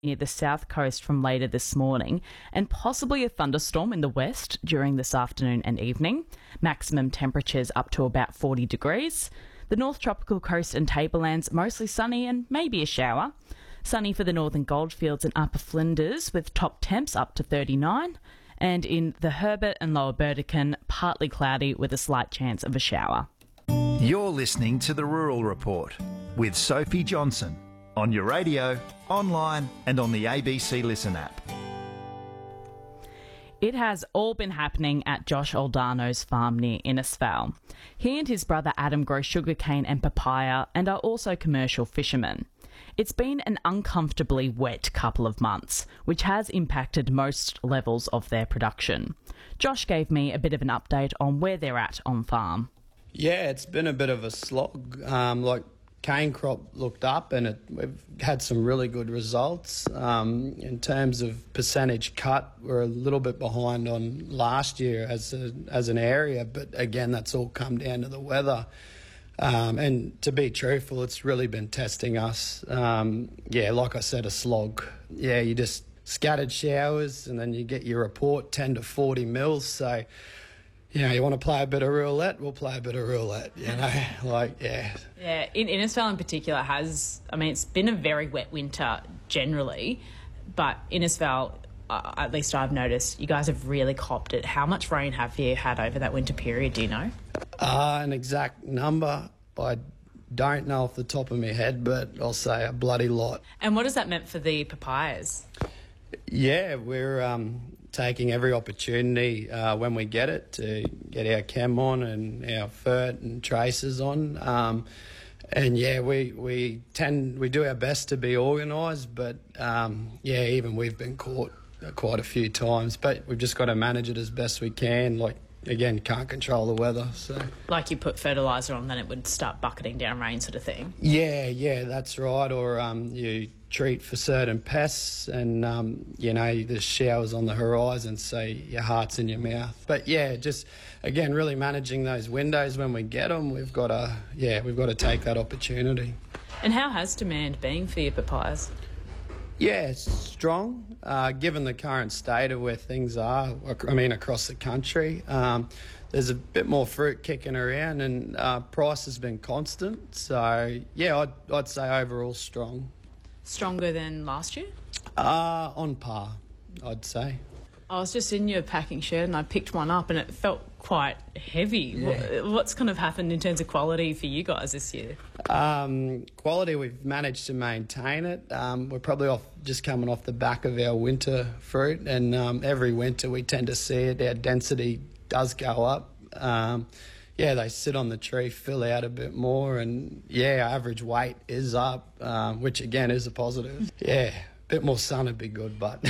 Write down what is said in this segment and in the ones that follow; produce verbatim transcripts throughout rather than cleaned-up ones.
near the south coast from later this morning, and possibly a thunderstorm in the west during this afternoon and evening. Maximum temperatures up to about forty degrees. The North Tropical Coast and Tablelands mostly sunny and maybe a shower. Sunny for the northern Goldfields and Upper Flinders with top temps up to thirty-nine. And in the Herbert and Lower Burdekin, partly cloudy with a slight chance of a shower. You're listening to The Rural Report with Sophie Johnson on your radio, online and on the A B C Listen app. It has all been happening at Josh Oldano's farm near Innisfail. He and his brother Adam grow sugarcane and papaya and are also commercial fishermen. It's been an uncomfortably wet couple of months, which has impacted most levels of their production. Josh gave me a bit of an update on where they're at on farm. Yeah, it's been a bit of a slog. Um, like cane crop looked up and it, we've had some really good results. Um, in terms of percentage cut, we're a little bit behind on last year as a, as an area, but again, that's all come down to the weather. Um, and to be truthful, it's really been testing us. Um, yeah, like I said, a slog. Yeah, you just scattered showers and then you get your report ten to forty mils. So, you know, you want to play a bit of roulette, we'll play a bit of roulette, you know, like, yeah. Yeah, in Innisfail in particular has, I mean, it's been a very wet winter generally, but Innisfail, uh, at least I've noticed, you guys have really copped it. How much rain have you had over that winter period, do you know? Uh, an exact number, I don't know off the top of my head, but I'll say a bloody lot. And what has that meant for the papayas? Yeah, we're um, taking every opportunity uh, when we get it to get our chem on and our fert and traces on. Um, and yeah, we we tend we do our best to be organised, but um, yeah, even we've been caught quite a few times. But we've just got to manage it as best we can. Like again, can't control the weather, so like you put fertiliser on, then it would start bucketing down rain, sort of thing. Yeah, yeah, that's right. Or um, you treat for certain pests and, um, you know, there's showers on the horizon, so your heart's in your mouth. But, yeah, just, again, really managing those windows when we get them, we've got to, yeah, we've got to take that opportunity. And how has demand been for your papayas? Yeah, it's strong, uh, given the current state of where things are, I mean, across the country. Um, there's a bit more fruit kicking around and uh, price has been constant. So, yeah, I'd, I'd say overall strong. Stronger than last year? Uh, on par, I'd say. I was just in your packing shed and I picked one up and it felt quite heavy. Yeah. What's kind of happened in terms of quality for you guys this year? Um, quality, we've managed to maintain it. Um, we're probably off just coming off the back of our winter fruit, and um, every winter we tend to see it. Our density does go up. Um, yeah, they sit on the tree, fill out a bit more, and yeah, our average weight is up, um, which again is a positive. Yeah, a bit more sun would be good, but.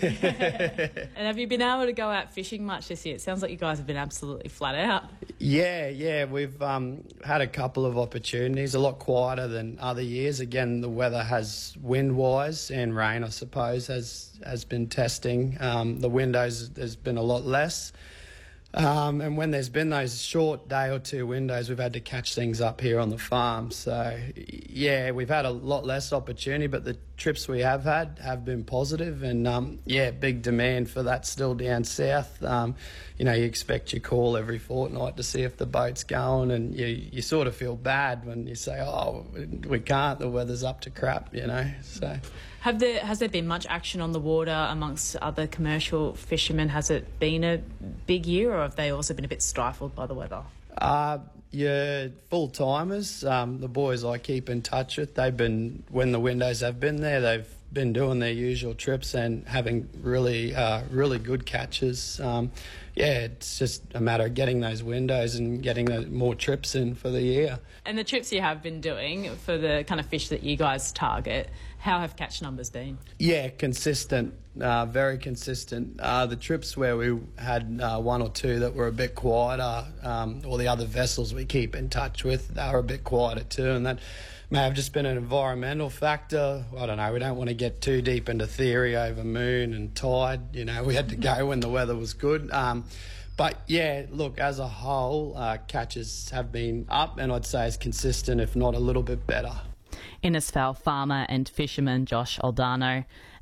And have you been able to go out fishing much this year? It sounds like you guys have been absolutely flat out. Yeah, yeah, we've um, had a couple of opportunities, a lot quieter than other years. Again, the weather has, wind-wise and rain, I suppose, has, has been testing. Um, the windows, there's been a lot less. Um, and when there's been those short day or two windows, we've had to catch things up here on the farm. So, yeah, we've had a lot less opportunity, but the trips we have had have been positive. And, um, yeah, big demand for that still down south. Um, you know, you expect your call every fortnight to see if the boat's going, and you, you sort of feel bad when you say, oh, we can't, the weather's up to crap, you know, so... Have there, has there been much action on the water amongst other commercial fishermen? Has it been a big year, or have they also been a bit stifled by the weather? Uh, yeah, full-timers, um, the boys I keep in touch with, they've been, when the windows have been there, they've been doing their usual trips and having really, uh, really good catches. Um, yeah, it's just a matter of getting those windows and getting the, more trips in for the year. And the trips you have been doing for the kind of fish that you guys target, how have catch numbers been? Yeah, consistent, uh, very consistent. Uh, the trips where we had uh, one or two that were a bit quieter, um, or the other vessels we keep in touch with, they were a bit quieter too, and that may have just been an environmental factor. I don't know, we don't want to get too deep into theory over moon and tide. You know, we had to go when the weather was good. Um, but, yeah, look, as a whole, uh, catches have been up, and I'd say it's consistent, if not a little bit better. Innisfail farmer and fisherman Josh Oldano.